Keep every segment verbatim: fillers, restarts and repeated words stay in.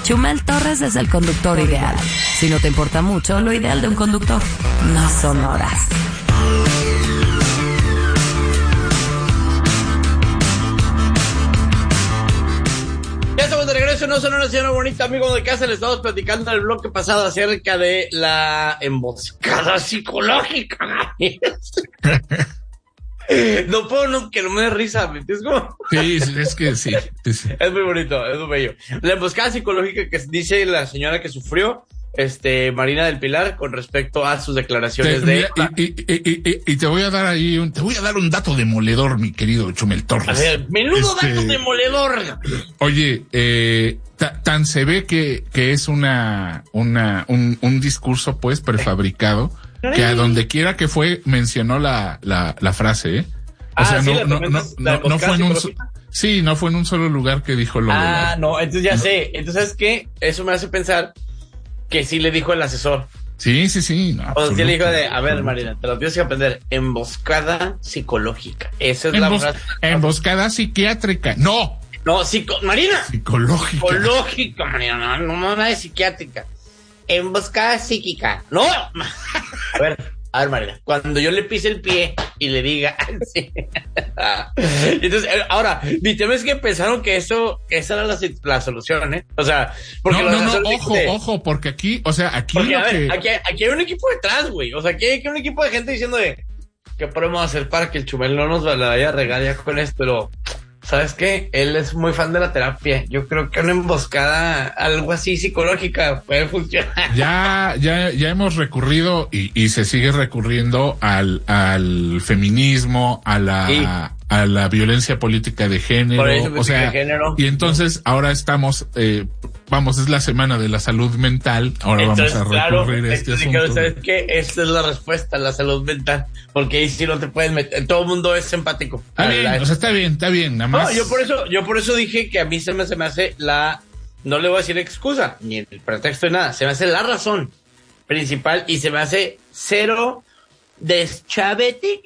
Chumel Torres es el conductor ideal. Si no te importa mucho, lo ideal de un conductor no son horas. Ya estamos de regreso, no son una señora bonita, amigo de casa. Le estamos platicando en el bloque pasado acerca de la emboscada psicológica. No puedo no, que no me dé risa, ¿me entiendes? ¿Cómo? Sí, es que sí, sí. Es muy bonito, es muy bello. La emboscada psicológica que dice la señora que sufrió, este, Marina del Pilar, con respecto a sus declaraciones te, de... Mira, y, y, y, y, y te voy a dar ahí un, te voy a dar un dato demoledor, mi querido Chumel Torres. A ver, menudo este, dato demoledor. Oye, eh, ta, tan se ve que, que es una, una, un, un discurso, pues, prefabricado, que a donde quiera que fue, mencionó la, la, la frase, ¿eh? O ah, sea, sí, no, no, no, no, no fue en un, sí, no fue en un solo lugar que dijo lo Ah, de la, no, entonces ya no. sé. Entonces, ¿sabes qué? Eso me hace pensar que sí le dijo el asesor. Sí, sí, sí. No, o sea, sí le dijo de, a ver, Marina, te lo tienes que aprender. Emboscada psicológica. Esa es Embos, la frase. Emboscada psiquiátrica. No. No, psico, Marina. Psicológica. Psicológica, Marina, no, no, no, nada de psiquiátrica. Emboscada psíquica. No. A ver. A ver, Marina, cuando yo le pise el pie y le diga, sí. Entonces, ahora, mi tema es que pensaron que eso, esa era la, la solución, ¿eh? O sea, porque no, no, no, ojo, dice, ojo, porque aquí, o sea, aquí porque, lo a ver, que... aquí, aquí hay un equipo detrás, güey. O sea, aquí hay un equipo de gente diciendo de, ¿qué podemos hacer para que el Chumel no nos la vaya a regar ya con esto? Pero, ¿sabes qué? Él es muy fan de la terapia. Yo creo que una emboscada, algo así psicológica, puede funcionar. Ya, ya, ya hemos recurrido y, y se sigue recurriendo al, al feminismo, a la, sí. a la violencia política de género. O sea, género. Y entonces ahora estamos, eh, vamos, es la semana de la salud mental. Ahora entonces, vamos a recurrir claro, a este asunto. asunto. ¿Sabes qué? Esta es la respuesta, la salud mental. Porque ahí sí no te puedes meter. Todo el mundo es empático. Está bien, o sea, está bien, está bien, nada más. No, yo por eso, yo por eso dije que a mí se me, se me hace la, no le voy a decir excusa, ni el pretexto de nada, se me hace la razón principal y se me hace cero deschavete.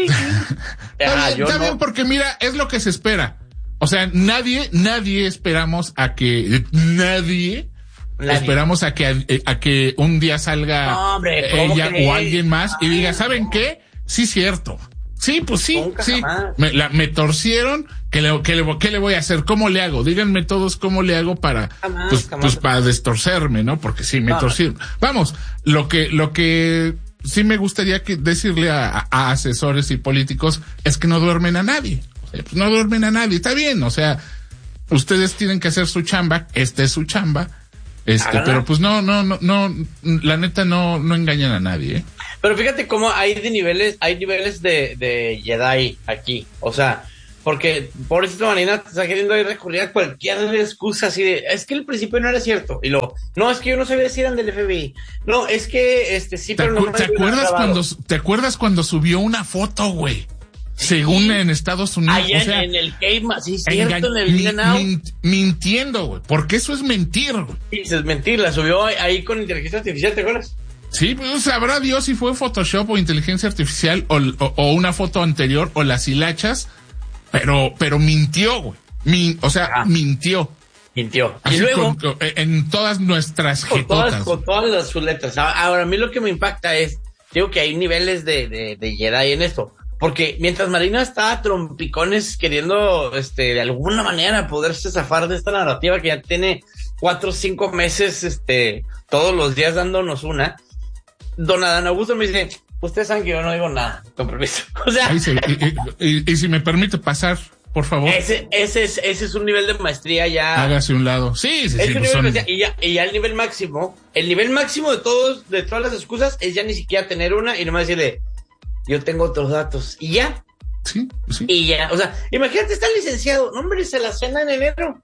Está, bien, está no. bien, porque mira, es lo que se espera. O sea, nadie, nadie esperamos a que, nadie, nadie. esperamos a que, a, a que un día salga no, hombre, ella crees? o alguien más y diga, ¿saben qué? Sí, cierto. Sí, pues sí, Nunca sí. Me, la, me torcieron. ¿Qué le, qué, le, ¿Qué le voy a hacer? ¿Cómo le hago? Díganme todos cómo le hago para, jamás, pues, jamás. pues para destorcerme, ¿no? Porque sí, me no, torcieron. No. Vamos, lo que, lo que sí me gustaría que decirle a, a asesores y políticos es que no duermen a nadie. O sea, pues no duermen a nadie. Está bien, o sea, ustedes tienen que hacer su chamba. Esta es su chamba. Este, Háganla. Pero pues no, no, no, no, la neta no, no engañan a nadie, ¿eh? Pero fíjate cómo hay de niveles, hay niveles de, de Jedi aquí, o sea, porque pobrecito Marina está queriendo ir recurrir a cualquier excusa así de, es que el principio no era cierto, y luego, no, es que yo no sabía si eran del F B I, no, es que, este, sí, pero no me ¿te acuerdas cuando, te acuerdas cuando subió una foto, güey? Según sí. en Estados Unidos. Allá o sea, en el Game, sí, cierto, en el Vietnam. Mint, mintiendo, güey, porque eso es mentir, güey. Sí, es mentir, la subió ahí con inteligencia artificial, ¿te acuerdas? Sí, pues sabrá Dios si fue Photoshop o inteligencia artificial o, o, o una foto anterior o las hilachas, pero, pero mintió, güey. Min, o sea, ah, mintió. Mintió. Así y luego, con, en todas nuestras con jetotas. Todas, con todas las sus letras. Ahora, a mí lo que me impacta es, digo que hay niveles de, de, de Jedi en esto. Porque mientras Marina está a trompicones queriendo, este, de alguna manera poderse zafar de esta narrativa que ya tiene cuatro o cinco meses, este, todos los días dándonos una, don Adán Augusto me dice, ustedes saben que yo no digo nada, con permiso. O sea, Ahí se, y, y, y si me permite pasar, por favor. Ese, ese es, ese es un nivel de maestría ya. Hágase un lado. Sí, sí, sí. Pues son... maestría, y ya, y ya el nivel máximo, el nivel máximo de todos, de todas las excusas es ya ni siquiera tener una y nomás decirle, yo tengo otros datos. Y ya. Sí, sí. Y ya. O sea, imagínate, está licenciado. No, hombre, se la cena en enero.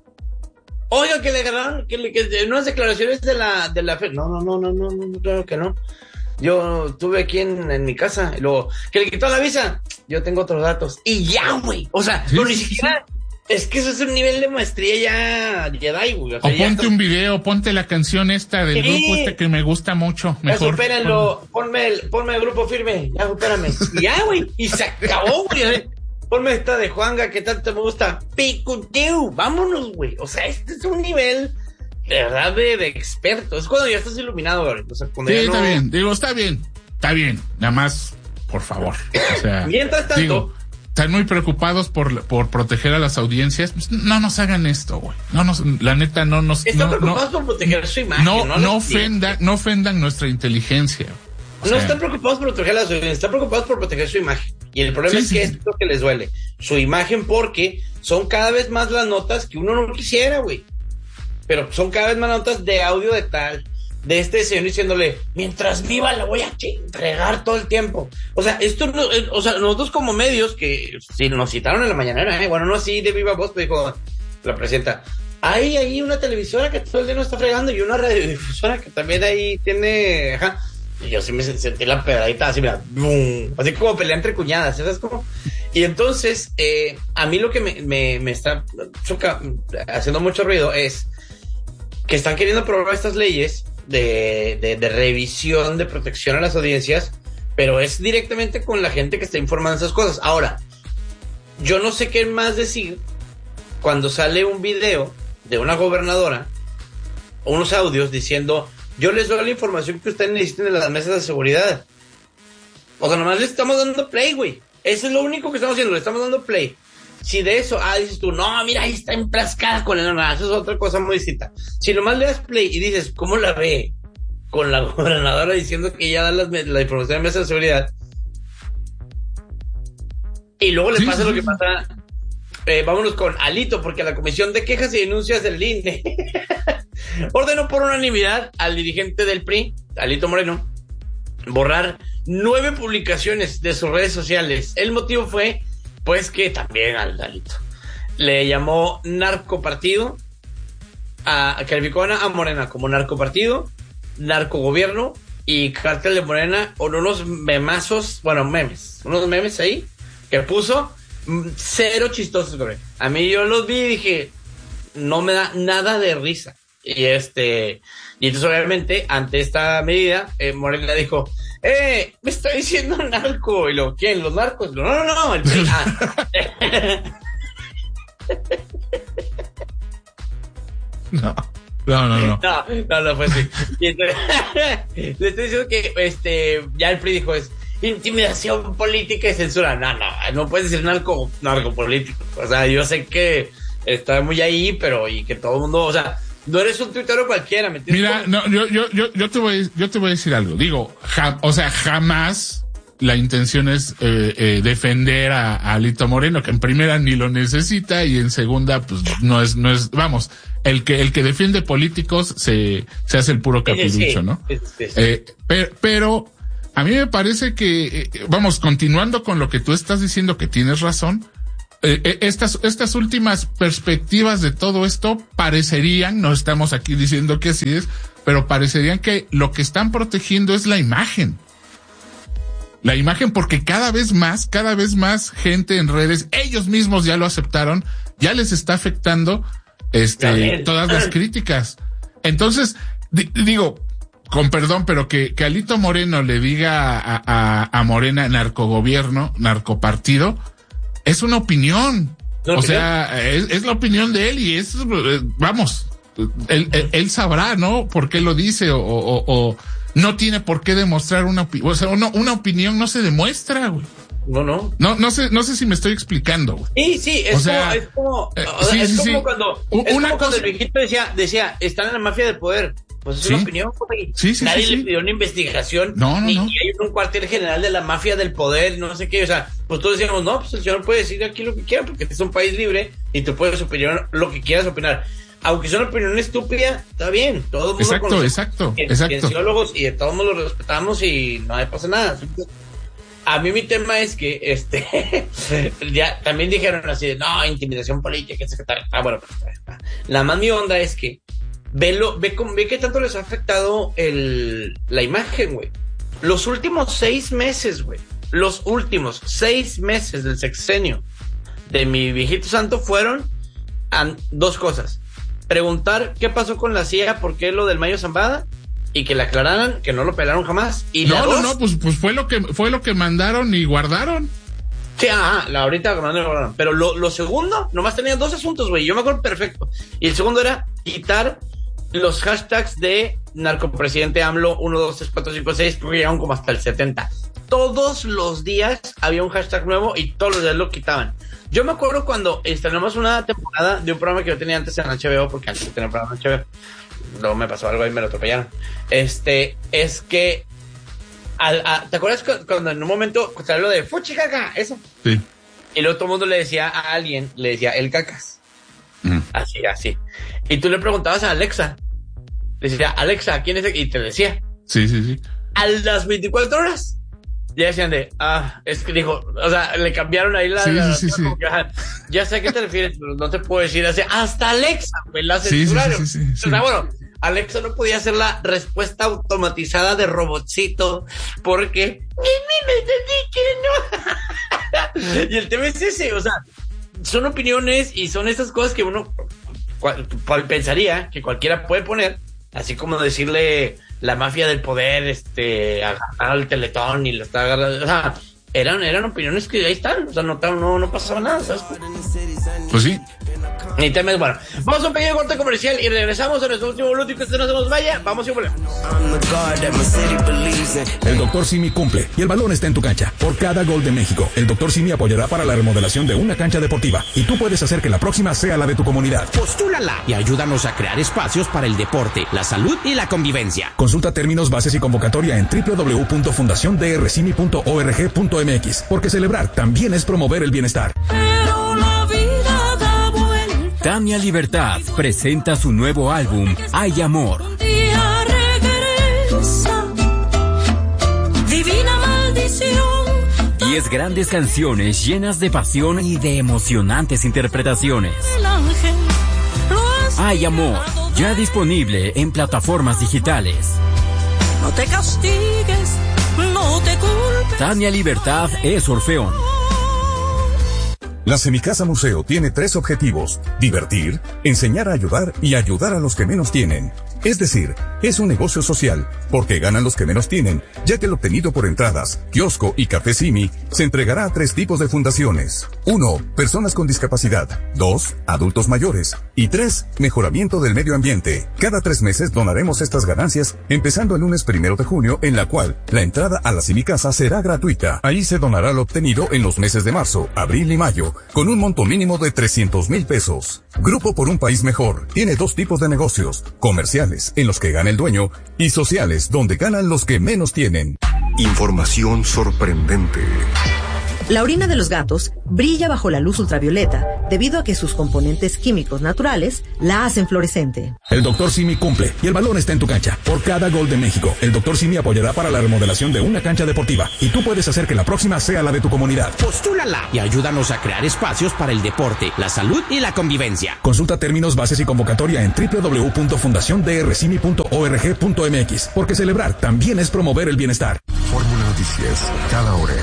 Oiga, que le agarraron, que, le, que unas declaraciones de la, de la fe. No, no, no, no, no, no, claro que no. Yo estuve aquí en, en mi casa. Y luego, que le quitó la visa. Yo tengo otros datos. Y ya, güey. O sea, sí, no, sí, ni siquiera. Sí. Es que eso es un nivel de maestría ya Jedi, güey. O, sea, o ponte está... un video, ponte la canción esta del sí. grupo este que me gusta mucho. Mejor. Supérenlo, ponme el, ponme el grupo firme. Ya, supérame. Ya, güey. Y se acabó, güey. Ponme esta de Juanga que tanto me gusta. Picuteu. Vámonos, güey. O sea, este es un nivel. verdad de, de experto. Es cuando ya estás iluminado, güey. O sea, cuando sí, ya está no... bien. Digo, está bien. Está bien. Nada más, por favor. O sea, mientras tanto... Digo, están muy preocupados por, por proteger a las audiencias. Pues no nos hagan esto, güey. No nos, la neta, no nos... Están no, preocupados no, por proteger su imagen. No, no, no, ofendan, no ofendan nuestra inteligencia. O sea, no están preocupados por proteger a las audiencias, están preocupados por proteger su imagen. Y el problema sí, es que sí, es lo que les duele. Su imagen, porque son cada vez más las notas que uno no quisiera, güey. Pero son cada vez más notas de audio de tal, de este señor diciéndole, mientras viva la voy a entregar todo el tiempo. O sea, esto no, o sea, nosotros como medios que si nos citaron en la mañanera, ¿eh? Bueno, no así de viva voz, pero dijo la presidenta, hay ahí una televisora que todo el día nos está fregando y una radiodifusora que también ahí tiene, ajá. Y yo sí me sentí la pedadita así, mira, boom, así como pelea entre cuñadas, ¿sabes cómo? Y entonces, eh, a mí lo que me, me, me está choca, haciendo mucho ruido es que están queriendo aprobar estas leyes de, de, de revisión, de protección a las audiencias, pero es directamente con la gente que está informando esas cosas. Ahora, yo no sé qué más decir cuando sale un video de una gobernadora, unos audios diciendo... Yo les doy la información que ustedes necesiten de las mesas de seguridad. O sea, nomás les estamos dando play, güey. Eso es lo único que estamos haciendo, le estamos dando play. Si de eso, ah, dices tú, no, mira, ahí está emplascada con el... No, eso es otra cosa muy distinta. Si nomás le das play y dices, ¿cómo la ve? Con la gobernadora diciendo que ya da las, la información de mesas de seguridad. Y luego le sí, pasa sí, lo que pasa... Eh, vámonos con Alito, porque la Comisión de Quejas y Denuncias del I N E... ordenó por unanimidad al dirigente del P R I, Alito Moreno, borrar nueve publicaciones de sus redes sociales. El motivo fue, pues, que también al Alito le llamó narcopartido, a, calificó a Morena como narcopartido, narcogobierno y cártel de Morena, con unos memazos, bueno, memes, unos memes ahí que puso cero chistosos, güey. A mí yo los vi y dije, no me da nada de risa. Y este, y entonces obviamente, ante esta medida, eh, Morena dijo, eh, me está diciendo narco. Y lo, ¿quién? ¿Los narcos? No, no, no, el P R I. Ah. No, no, no, no. No, no, no fue así. Y entonces, le estoy diciendo que este, ya el P R I dijo, es intimidación política y censura. No, no, no puedes decir narco, narco político. O sea, yo sé que está muy ahí, pero, y que todo el mundo, o sea, no eres un tuitero cualquiera, ¿me entiendes? Mira, no, yo, yo, yo, yo te voy, yo te voy a decir algo. Digo, ja, o sea, jamás la intención es eh, eh, defender a, a Alito Moreno, que en primera ni lo necesita y en segunda, pues no es, no es, vamos, el que, el que defiende políticos se, se hace el puro capirucho, sí, sí, ¿no? Sí, sí, sí. Eh, pero, pero a mí me parece que, eh, vamos, continuando con lo que tú estás diciendo, que tienes razón. Eh, estas, estas últimas perspectivas de todo esto parecerían, no estamos aquí diciendo que así es, pero parecerían que lo que están protegiendo es la imagen. La imagen, porque cada vez más, cada vez más gente en redes, ellos mismos ya lo aceptaron, ya les está afectando, este, todas las críticas. Entonces, di, digo, con perdón, pero que, que Alito Moreno le diga a, a, a Morena narcogobierno, narcopartido, es una opinión. ¿No, o sea, es, es la opinión de él y es, vamos, él, él, él sabrá, ¿no? Por qué lo dice o, o, o no tiene por qué demostrar una opinión. O sea, una, una opinión no se demuestra, güey. No, no. No, no sé, no sé si me estoy explicando, güey. Sí, sí, es o sea, como, es como, eh, o sea, sí, es sí, como sí. cuando, una es como cosa... cuando el viejito decía, decía, están en la mafia del poder. Pues es ¿Sí? una opinión, güey. Sí, sí, Nadie sí, le sí. pidió una investigación. No, no, ni no. que hay un cuartel general de la mafia del poder, no sé qué. O sea, pues todos decíamos, no, pues el señor puede decir aquí lo que quiera porque este es un país libre y tú puedes opinar lo que quieras opinar. Aunque sea una opinión estúpida, está bien. Todo el mundo exacto, conoce exacto, exacto. Cienciólogos y de todos modos los respetamos y no le pasa nada. A mí mi tema es que, este, ya también dijeron así de, no, intimidación política, etcétera. Ah, bueno, pues, la más mi onda es que, velo, ve, ve qué tanto les ha afectado el, la imagen, güey. Los últimos seis meses, güey, los últimos seis meses del sexenio de mi viejito santo fueron a, dos cosas. Preguntar qué pasó con la C I A, por qué lo del Mayo Zambada, y que le aclararan que no lo pelaron jamás. Y no, no, dos, no, pues, pues fue lo que fue lo que mandaron y guardaron. Sí, ajá, la ahorita mandaron. Pero lo, lo segundo, nomás tenían dos asuntos, güey. Yo me acuerdo perfecto. Y el segundo era quitar los hashtags de narcopresidente AMLO uno, dos, tres, cuatro, cinco, seis, creo que llegaron como hasta el setenta. Todos los días había un hashtag nuevo y todos los días lo quitaban. Yo me acuerdo cuando estrenamos una temporada de un programa que yo tenía antes en H B O, porque antes tenía un programa en H B O, luego me pasó algo y me lo atropellaron. Este, es que, al, a, ¿te acuerdas cuando en un momento salió lo de fuchi caca? Eso. Sí. Y luego todo el mundo le decía a alguien, le decía el cacas. Mm. Así, así. Y tú le preguntabas a Alexa, le decía, Alexa, ¿quién es el? Y te decía. Sí, sí, sí. A las veinticuatro horas. Ya decían de, ah, es que dijo, o sea, le cambiaron ahí la... Sí, la, sí, sí, sí. Que, ajá, ya sé a qué te refieres, pero no te puedo decir así. Hasta Alexa, pues la censuraron. Sí, sí, sí, sí, sí. O sea, bueno, Alexa no podía hacer la respuesta automatizada de robotcito porque... Y el tema es ese, o sea, son opiniones y son estas cosas que uno cual, cual pensaría que cualquiera puede poner, así como decirle... la mafia del poder, este, agarrar el Teletón y lo está agarrando, o sea, eran, eran opiniones que ahí están, o sea, no, no, no pasaba nada, ¿sabes? Pues sí. Ni temes, bueno, vamos a un pequeño corte comercial y regresamos a nuestro último minuto y que usted no se nos vaya, vamos y volvemos. El doctor Simi cumple y el balón está en tu cancha. Por cada gol de México, el doctor Simi apoyará para la remodelación de una cancha deportiva y tú puedes hacer que la próxima sea la de tu comunidad. Postúlala y ayúdanos a crear espacios para el deporte, la salud y la convivencia. Consulta términos, bases y convocatoria en doble u doble u doble u punto fundación d r simi punto org punto m x, porque celebrar también es promover el bienestar. Tania Libertad presenta su nuevo álbum, Hay Amor. Divina maldición. Diez grandes canciones llenas de pasión y de emocionantes interpretaciones. Hay Amor, ya disponible en plataformas digitales. No te castigues, no te culpes. Tania Libertad es Orfeón. La Semicasa Museo tiene tres objetivos: divertir, enseñar a ayudar y ayudar a los que menos tienen. Es decir, es un negocio social, porque ganan los que menos tienen, ya que el obtenido por entradas, kiosco y café Simi se entregará a tres tipos de fundaciones. Uno, personas con discapacidad. Dos, adultos mayores. Y tres, mejoramiento del medio ambiente. Cada tres meses donaremos estas ganancias, empezando el lunes primero de junio, en la cual la entrada a la Semicasa será gratuita. Ahí se donará lo obtenido en los meses de marzo, abril y mayo, con un monto mínimo de trescientos mil pesos. Grupo por un País Mejor tiene dos tipos de negocios: comerciales, en los que gana el dueño, y sociales, donde ganan los que menos tienen. Información sorprendente. La orina de los gatos brilla bajo la luz ultravioleta debido a que sus componentes químicos naturales la hacen fluorescente. El doctor Simi cumple y el balón está en tu cancha. Por cada gol de México, el doctor Simi apoyará para la remodelación de una cancha deportiva y tú puedes hacer que la próxima sea la de tu comunidad. Postúlala y ayúdanos a crear espacios para el deporte, la salud y la convivencia. Consulta términos, bases y convocatoria en doble u doble u doble u punto fundación d r simi punto org punto m x, porque celebrar también es promover el bienestar. Fórmula Noticias, cada hora.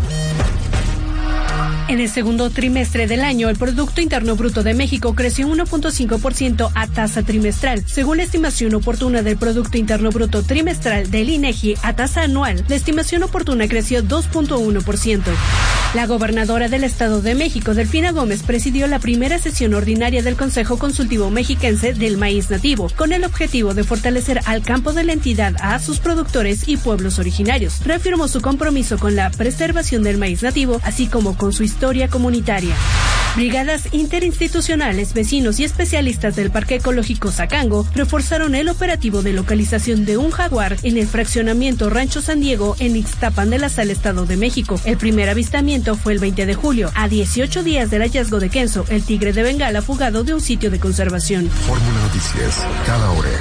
En el segundo trimestre del año, el Producto Interno Bruto de México creció uno punto cinco por ciento a tasa trimestral. Según la estimación oportuna del Producto Interno Bruto trimestral del INEGI a tasa anual, la estimación oportuna creció dos punto uno por ciento. La gobernadora del Estado de México, Delfina Gómez, presidió la primera sesión ordinaria del Consejo Consultivo Mexiquense del Maíz Nativo, con el objetivo de fortalecer al campo de la entidad, a sus productores y pueblos originarios. Reafirmó su compromiso con la preservación del maíz nativo, así como con su historia comunitaria. Brigadas interinstitucionales, vecinos y especialistas del Parque Ecológico Zacango reforzaron el operativo de localización de un jaguar en el fraccionamiento Rancho San Diego en Ixtapan de la Sal, Estado de México. El primer avistamiento fue el veinte de julio, a dieciocho días del hallazgo de Kenzo, el tigre de Bengala fugado de un sitio de conservación. Fórmula Noticias, cada hora.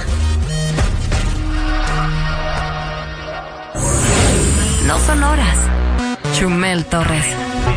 No son horas. Chumel Torres.